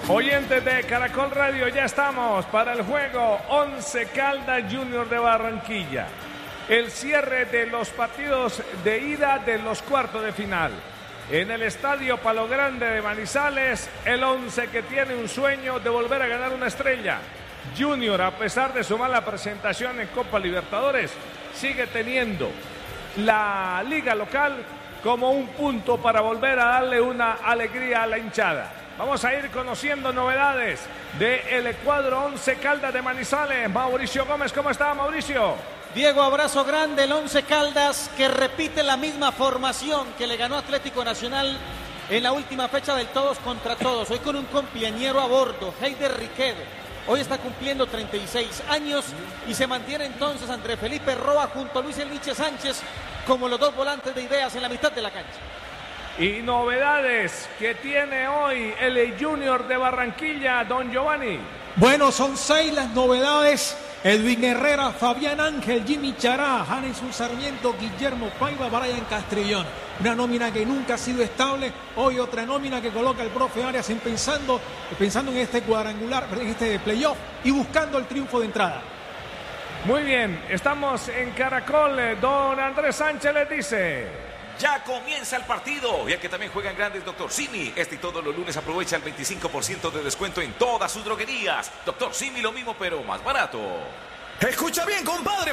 Oyentes de Caracol Radio, ya estamos para el juego Once Caldas Junior de Barranquilla. El cierre de los partidos de ida de los cuartos de final. En el estadio Palo Grande de Manizales, el Once que tiene un sueño de volver a ganar una estrella. Junior, a pesar de su mala presentación en Copa Libertadores, sigue teniendo la liga local como un punto para volver a darle una alegría a la hinchada. Vamos a ir conociendo novedades del cuadro Once Caldas de Manizales. Mauricio Gómez, ¿cómo está, Mauricio? Diego, abrazo grande. El Once Caldas que repite la misma formación que le ganó Atlético Nacional en la última fecha del todos contra todos. Hoy con un compañero a bordo, Heider Riquelme. Hoy está cumpliendo 36 años y se mantiene entonces Andrés Felipe Roa junto a Luis Elviche Sánchez como los dos volantes de ideas en la mitad de la cancha. Y novedades que tiene hoy el Junior de Barranquilla, don Giovanni. Bueno, son 6 las novedades. Edwin Herrera, Fabián Ángel, Jimmy Chará, Janison Sarmiento, Guillermo Paiva, Brian Castrillón. Una nómina que nunca ha sido estable. Hoy otra nómina que coloca el profe Arias pensando en este cuadrangular, en este playoff y buscando el triunfo de entrada. Muy bien, estamos en Caracol. Don Andrés Sánchez les dice... Ya comienza el partido y el que también juega en grandes, Dr. Simi. Este y todos los lunes aprovecha el 25% de descuento en todas sus droguerías. Dr. Simi, lo mismo pero más barato. Escucha bien, compadre.